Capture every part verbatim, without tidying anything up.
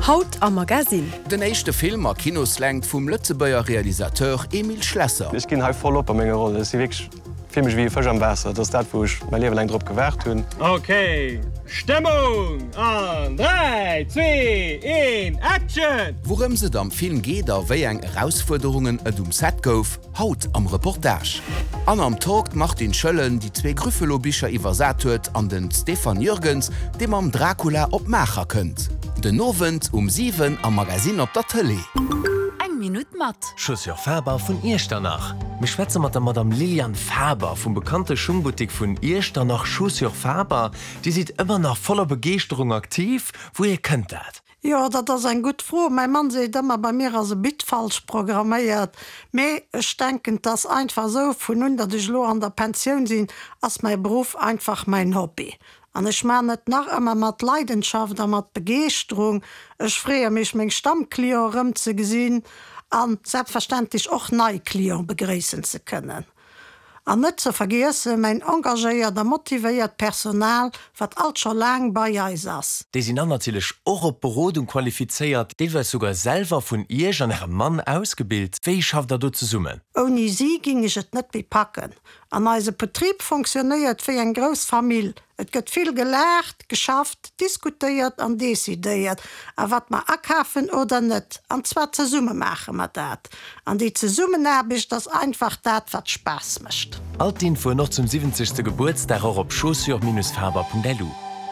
Haut am Magasin. Den nächste Film a Kinos lenkt vum Lützebauer Realisateur Emil Schlesser. Ich gin halt voll op a menge Rolle. Filmch wie Fëch am Wasser, dats dat woch mein Lewe lang Dr gewert hunn. Okay, Stimmung an drei, zwei, eins, Action! Worum se am Film geht, a wéi eng Herausforderungen et um Set gouf, haut am Reportage. An am Talk macht den Schëllen die zwee Grüffelobicher iwwersat huet an den Stefan Jürgens, dem am Dracula op Macher kënnt. Den Novent um sieben am Magasin op der Tele. Minute mat. Chaussure Faber vun Irsternach. Me schwätze mat der Madame Lilian Faber vum bekannte Schumbutik vun Irsternach Chaussure Faber, die sieht immer nach voller Begeisterung aktiv, wo ihr könnt dat. Ja, dat is ein gut froh. Mein Mann se immer bei mir as bit falsch programmiert. Me ich denken das einfach so vun hun dat ich lo an der Pension sinn as mein Beruf einfach mein Hobby. Und ich meine net nach immer mat Leidenschaft a mat Begeisterung. Ich freue mich mein Stammklier zu gesehen an selbstverständlich auch Neuklier begrüßen zu können. An net zu vergessen mein engagéiert, motiviert Personal wat alt schon lang bei ass. Die sind natürlich auch op Berodung qualifiziert, die sogar selber von ihr an ihrem Mann ausgebildet. Wie schafft er du zu summen? Ohne sie ging ich het net wie packen. An eise Betrieb funktioniert wie en Großfamilie. Et gëtt viel gelehrt, geschafft, diskutiert an desideiert, a wat ma akhafen oder net, an zwar ze Summe mache ma dat. An die ze Summen hab ich das einfach dat wat Spaß mischt. Altinfo noch zum siebzigsten Geburtstag auch op chaussure faber punkt l u.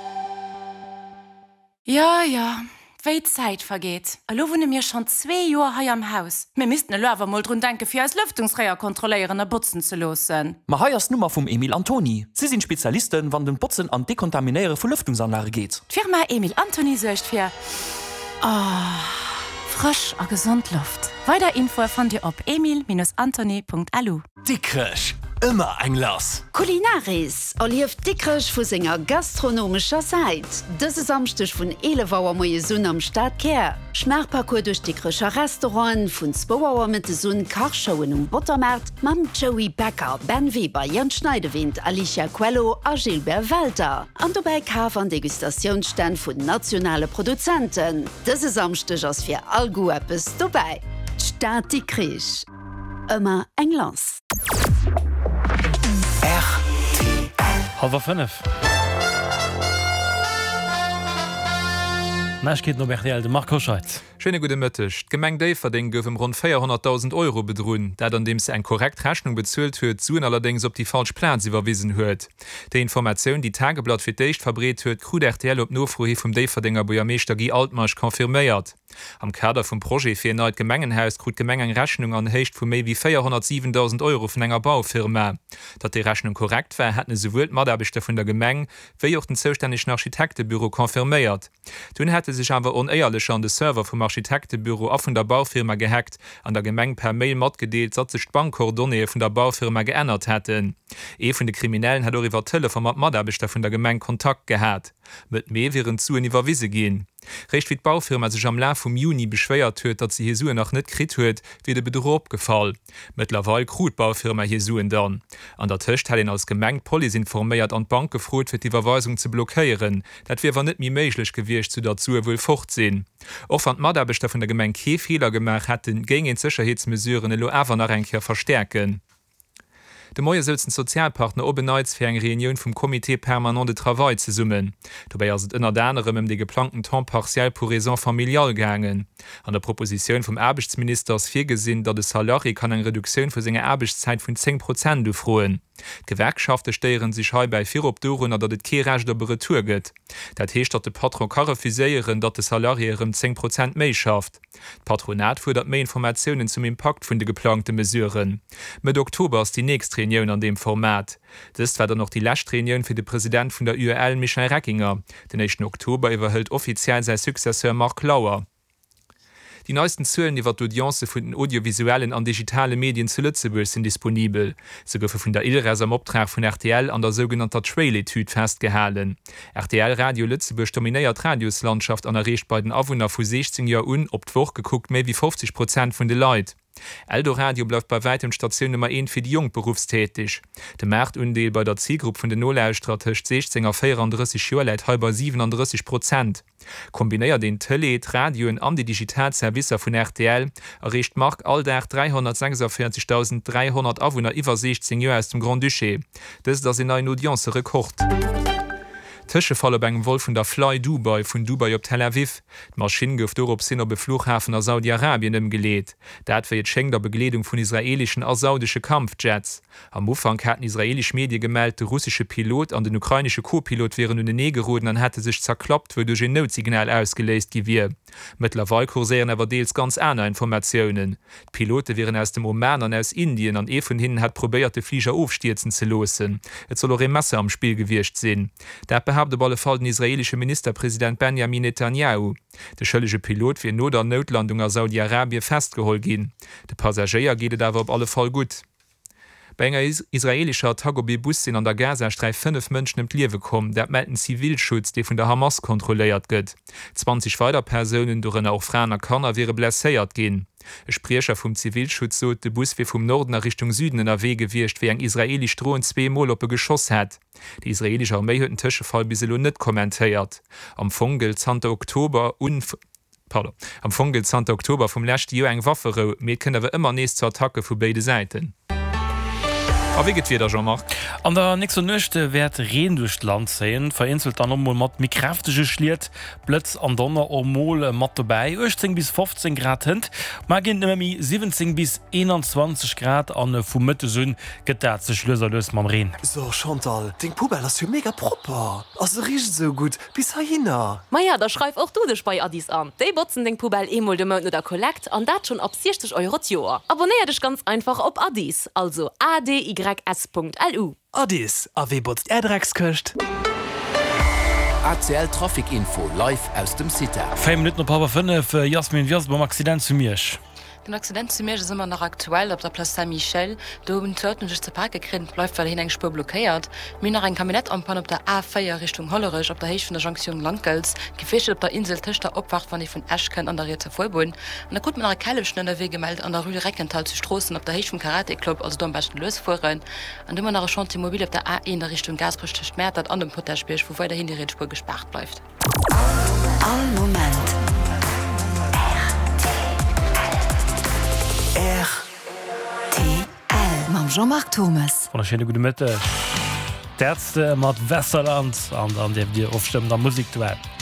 Ja, ja. Wéi Zeit vergeht. Allo wonne mir schon zwei Joer hai am Haus. Mir missten e Lower mal drun denke fir als Lüftungsreier kontroléieren a Butzen ze losen. Ma heiers Nummer vum Emil Antoni. Sie sind Spezialisten, wann den Butzen an dekontaminäre vu Lüftungsanlage geht. Firma Emil Antoni secht fir oh, frisch a gesund Luft. Weiter Info erfand ihr op emil antoni punkt l u. Dickrech, immer ein Glas. Kulinaris, erlief Dickrech vu senger gastronomischer Seite. Das ist amstech vun elevauer moie Sun am Stadt Ker. Schmerparcours durch Dickrecher Restaurant, vun Spowauer mit de Sun Kachschauen um Buttermarkt, Mam Joey Becker, Ben Weber, Jan Schneidewind, Alicia Quello, a Gilbert Walter. An dabei Kaf an Degustationsstand vun nationale Produzenten. Das ist amstech ass fir allgu Appes dabei. Stadt Dickrech. Immer eng Glas. Halber fünf. Nach geht noch mehr de Marco Scheid. Schöne gute Mittag. Gemeng Daverding goufem rund vierhunderttausend Euro bedrohen, dat an dem se eng korrekt Rechnung bezahlt huet, zuen allerdings op die falsch Plan sie überwiesen huet. De Information, die Tageblatt fir deicht verbret huet, krut R T L op Nofrohi vom Daverdinger Bojameester Guy Altmarsch konfirméiert. Am Kader vom Projekt fir neut Gemengenhaus krut Gemengen Rechnung an hecht vu méi wie vierhundertsiebentausend Euro vun enger Baufirma. Dat die Rechnung korrekt war, hätten sowohl Maderbechte vun der Gemeng, wie auch den zuständigen Architektebüro konfirméiert. Dun hätte sich aber uneierlich an de Server vom Architektebüro a vun der Baufirma gehackt, an der Gemeng per Mail mat gedeelt, dat sich Bankkordonne vun der Baufirma geändert hätten. E vun de Kriminellen hat iwwer Tëlle vom Maderbechte vun der Gemeng Kontakt gehabt. Mit me wären zu iwwer Wiese gehen. Recht wie d Baufirma sich am La vom Juni beschweiert huet, dat sie Jesue noch net krit huet, wie de Bedro opgefallen. Mittlerweile krut Baufirma Jesuen dann. An der Tischcht hat ihn aus Gemeng Poli informiert an Bank gefrot fir die Verweisung zu blockieren. Dat wir war net mi meiglich gewircht zu dazu wohl fortsehen. Of an Maderbechte von der Gemeng ke Fehler gemacht hat, den gegen Sicherheitsmesuren lo awer nach enker verstärken. De Moier sollzen Sozialpartner obenneits fir eng Reunion vum Komitee permanent de Travail ze summen. Dobei as ënner danerem em de geplanten temps partiell pour raison familial gangen. An der Proposition vom Erbichtsministers fir gesinn, dat de Salari kann eng Reduktion vu senger Erbichtszeit vun zehn Prozent dufroen. Gewerkschafte steieren sich he bei vier Opdoren oder dat Kerecht der Retour gëtt. Dat heescht dat de Patron karrefiséieren, dat de Salariierem zehn Prozent méi schafft. Patronat fuhr dat méi Informationen zum Impact vun de geplante Mesuren. Mit Oktober ist die nächste Reunion an dem Format. Das war dann noch die Lastreunion für den Präsident von der U R L Michael Reckinger. Den nächsten Oktober überhält offiziell sein Successeur Mark Lauer. Die neuesten Zahlen über die Audience von den audiovisuellen und digitalen Medien zu Lützeburg sind disponibel. Sie dürfen von der I L R S am Auftrag von R T L an der sogenannten Trail-Etude festgehalten. R T L Radio Lützeburg dominiert Radioslandschaft an erreicht bei den Anwohnern von sechzehn Jahren un, ob die Woche geguckt, mehr wie fünfzig Prozent von den Leuten. Eldoradio bleibt bei weitem Station Nummer eins für die Jungberufstätig. Der Marktundeel bei der Zielgruppe von den Nolaustrategisch sechzehn auf vierunddreißig Jahre leid halber siebenunddreißig Prozent. Kombiniert den Tele, Radioen an die Digitalservice von R T L erreicht Mark Alldach dreihundertsechsundvierzigtausenddreihundert Einwohner über sechzehn Jahre aus dem Grand Duché. Das ist das in einer Audience Rekord. Tische falle beim Wolf von der Fly Dubai von Dubai op Tel Aviv. Die Maschine gouf op sinn op Beflughafen aus Saudi-Arabien em geleet. Dat fir schenng der Bekleedung von israelischen als saudische Kampfjets. Am Ufang hat israelisch Medi gemeldet, der russische Pilot an den ukrainische Co-Pilot wären hun den Negeroden an hätte sich zerklappt, wo durch ein Notsignal ausgelesen gewir. Mittlerweile kursieren aber deels ganz andere Informationen. Die Pilote wären aus dem Oman an aus Indien an e von hinnen hat probierte Flieger aufstürzen zu losen. Et soll auch Masse am Spiel gewircht sinn. Dat behauptet alle Fall den israelische Ministerpräsident Benjamin Netanyahu. Der schëllege Pilot fir no der Notlandung aus Saudi-Arabien festgeholt gin. De Passagier geht dawer op alle Fall gut. Bei enger is israelischer Tagobi-Bussinn an der Gazastreif fünf Mënschen im Liewe kom, dat melden Zivilschutz, de vun der Hamas kontrolliert gëtt. zwanzig weiter Personen dorenner auch Franer Kanner wäre blesséiert gin. E Sprecher vum Zivilschutz so de Bus wie vum Norden nach Richtung Süden in der Weh gewircht, wie eng israelisch Drohnen zwei Mal op Geschoss hat. Die israelische Armee huet den Tischefall biselo net kommentiert. Am Fongel zwanzigsten Oktober und Pardon. Am Fongel zwanzigsten Oktober vom letzten Jahr eng Waffero, mir können wir immer nächst zur Attacke vu beide Seiten. Aber wie geht wieder schon mal? An der nächste Nächte wird Rehen durch Land sehen, vereinzelt dann einmal mit mit kräftige Schliert, Blitz an Donner und mal mit dabei, achtzehn bis fünfzehn Grad hin, mag in nämlich siebzehn bis einundzwanzig Grad an vom Mittelsün getat sich löser lös mit dem Rehen. So Chantal, den Pubel hast du mega proper, also riecht so gut, bis dahin. Maja, da schreib auch du dich bei Adis an. Die botzen den Pubel einmal den Monat oder Kollekt und das schon ab sechzig Euro das Jahr. Abonniere dich ganz einfach auf Adis, also A D Y S Punkt L U. Adis, a wie botzt Erdrex köcht? A C L Trafikinfo live aus dem City. Fünf Minuten noch Papa fünf, Jasmin, wie hast du beim Accident zu mir? Den Accident zu mir ist immer noch aktuell auf der Place Saint-Michel. Da oben Töten sich zu Park gekriegt, läuft weil hin eine Spur blockiert. Mir nach ein Kabinett anpannen auf der A vier Richtung Hollerisch, auf der Höhe von der Jonction Landgels. Gefährdet auf der Insel Tischter Obwacht, wenn ich von Eschken an der Riete vollbohlen. Und da gut mir nach Kelle schnell der Weg gemeldet an der Rue Reckenthal zu Straßen, auf der Höhe vom Karate Club, also da am besten losfahren. Und immer nach Chantier Mobil auf der A eins in der Richtung Gasbrüste schmerzt, an dem Potterspiel, wo weiterhin die Rätspur gesperrt bleibt. All Moment. R T L Mam Jean-Marc Thomas. Von der schöne gute Mitte. Derste mat Westerland an an dem dir aufstimmen der Musik zu werden.